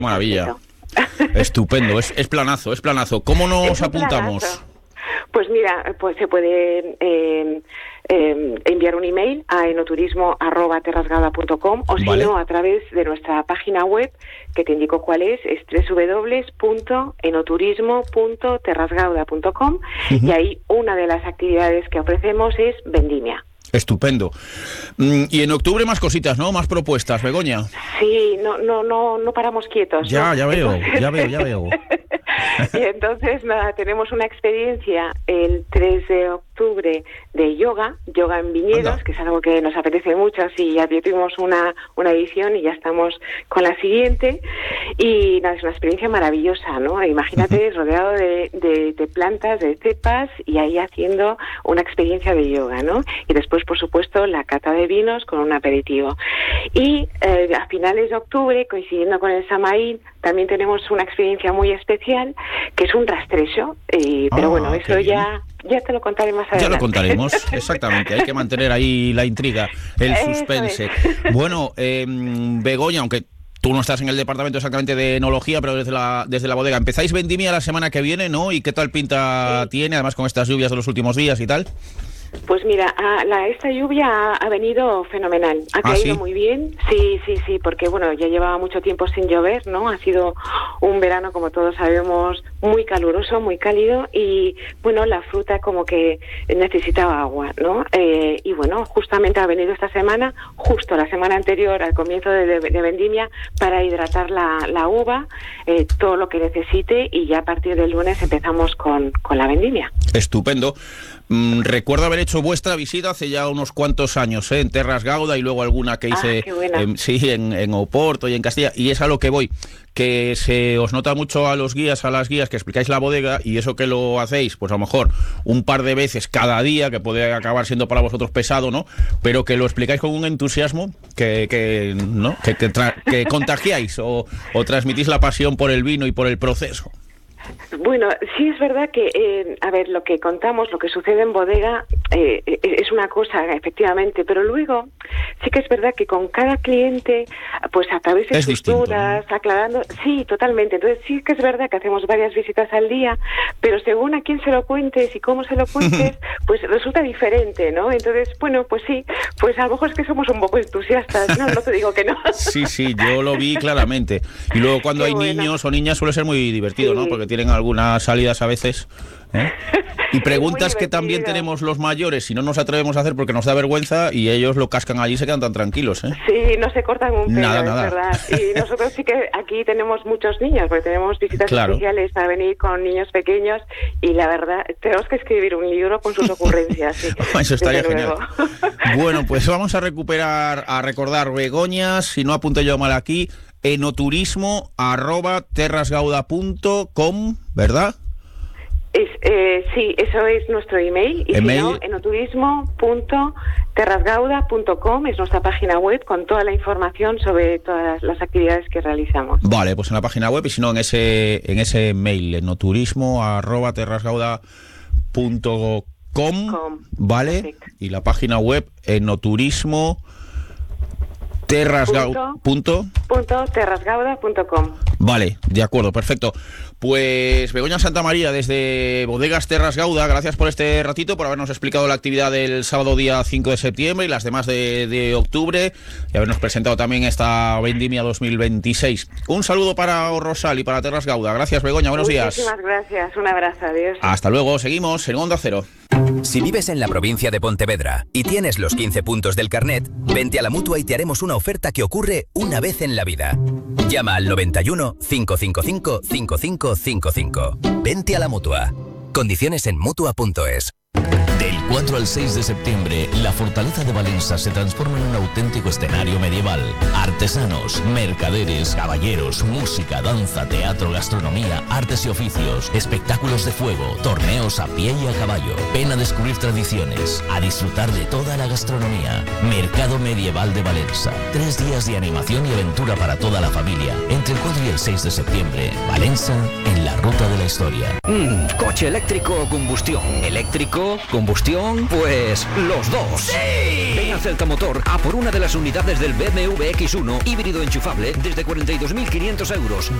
Maravilla. Estupendo, es planazo, es planazo. ¿Cómo nos apuntamos? Planazo. Pues mira, pues se puede enviar un email a enoturismo@terrasgauda.com o si no, a través de nuestra página web, que te indico cuál es www.enoturismo.terrasgauda.com y ahí una de las actividades que ofrecemos es vendimia. Estupendo. Y en octubre más cositas, ¿no? Más propuestas, Begoña. Sí, no paramos quietos. Ya veo. Y entonces, nada, tenemos una experiencia el 3 de octubre de yoga en viñedos, que es algo que nos apetece mucho, así ya tuvimos una edición y ya estamos con la siguiente, y nada, es una experiencia maravillosa, ¿no? Imagínate rodeado de plantas, de cepas, y ahí haciendo una experiencia de yoga, ¿no? Y después, por supuesto, la cata de vinos con un aperitivo. Y a finales de octubre, coincidiendo con el Samaín, también tenemos una experiencia muy especial, que es un rastrecho, pero bueno, eso ya te lo contaré más adelante. Ya lo contaremos, exactamente. Hay que mantener ahí la intriga, el suspense. Bueno, Begoña, aunque tú no estás en el departamento exactamente de enología, pero desde la bodega, empezáis vendimia la semana que viene, ¿no? ¿Y qué tal pinta tiene, además con estas lluvias de los últimos días y tal? Pues mira, esta lluvia ha venido fenomenal, ha caído muy bien, sí, porque bueno, ya llevaba mucho tiempo sin llover, ¿no? Ha sido un verano, como todos sabemos, muy caluroso, muy cálido, y bueno, la fruta como que necesitaba agua, ¿no? Y bueno, justamente ha venido esta semana, justo la semana anterior al comienzo de vendimia, para hidratar la uva, todo lo que necesite, y ya a partir del lunes empezamos con la vendimia. Estupendo. Recuerdo haber hecho vuestra visita hace ya unos cuantos años, en Terras Gauda, y luego alguna que hice en Oporto y en Castilla, y es a lo que voy, que se os nota mucho a las guías que explicáis la bodega, y eso que lo hacéis, pues a lo mejor un par de veces cada día, que puede acabar siendo para vosotros pesado, ¿no? Pero que lo explicáis con un entusiasmo que contagiáis o transmitís la pasión por el vino y por el proceso. Bueno, sí es verdad que, lo que contamos, lo que sucede en bodega es una cosa, efectivamente, pero luego sí que es verdad que con cada cliente, pues a través de sus dudas, ¿no? Aclarando, sí, totalmente. Entonces sí que es verdad que hacemos varias visitas al día, pero según a quién se lo cuentes y cómo se lo cuentes, pues resulta diferente, ¿no? Entonces, bueno, pues sí, pues a lo mejor es que somos un poco entusiastas, no te digo que no. Sí, yo lo vi claramente. Y luego cuando hay niños o niñas suele ser muy divertido, ¿no? Porque tienen algunas salidas a veces, y preguntas que también tenemos los mayores y no nos atrevemos a hacer porque nos da vergüenza, y ellos lo cascan allí y se quedan tan tranquilos, Sí, no se cortan un pelo, nada. Es verdad. Y nosotros sí que aquí tenemos muchos niños, porque tenemos visitas especiales para venir con niños pequeños, y la verdad, tenemos que escribir un libro con sus ocurrencias. Sí, eso estaría genial. Bueno, pues vamos a recordar, Begoña, si no apunto yo mal aquí, enoturismo@terrasgauda.com, ¿verdad? Sí, eso es nuestro email, y si no, enoturismo.terrasgauda.com es nuestra página web con toda la información sobre todas las actividades que realizamos. Vale, pues en la página web, y si no, en ese mail, enoturismo@terrasgauda.com, ¿vale? Perfecto. Y la página web, enoturismo terrasgauda.com. Vale, de acuerdo, perfecto. Pues Begoña Santamaría, desde Bodegas Terras Gauda, gracias por este ratito, por habernos explicado la actividad del sábado día 5 de septiembre y las demás de octubre, y habernos presentado también esta vendimia 2026. Un saludo para Rosal y para Terras Gauda. Gracias, Begoña, buenos días. Muchísimas gracias, un abrazo, adiós. Hasta luego, seguimos en Onda Cero. Si vives en la provincia de Pontevedra y tienes los 15 puntos del carnet, vente a la Mutua y te haremos una oferta que ocurre una vez en la vida. Llama al 91 555 5555. Vente a la Mutua. Condiciones en Mutua.es. Del 4 al 6 de septiembre, la Fortaleza de Valencia se transforma en un auténtico escenario medieval. Artesanos, mercaderes, caballeros, música, danza, teatro, gastronomía, artes y oficios, espectáculos de fuego, torneos a pie y a caballo. Ven a descubrir tradiciones, a disfrutar de toda la gastronomía. Mercado Medieval de Valencia. 3 días de animación y aventura para toda la familia. Entre el 4 y el 6 de septiembre, Valencia en la ruta de la historia. ¿Coche eléctrico o combustión? ¿Eléctrico? ¿Combustión? son, pues, los dos. ¡Sí! Ven a Celta Motor a por una de las unidades del BMW X1 híbrido enchufable desde 42.500 euros.